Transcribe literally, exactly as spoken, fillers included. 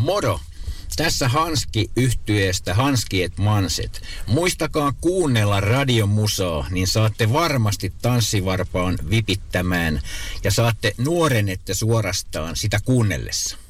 Moro! Tässä Hanski yhtyeestä Hanski et Manset. Muistakaa kuunnella radiomusaa, niin saatte varmasti tanssivarpaan vipittämään ja saatte nuorenette suorastaan sitä kuunnellessa.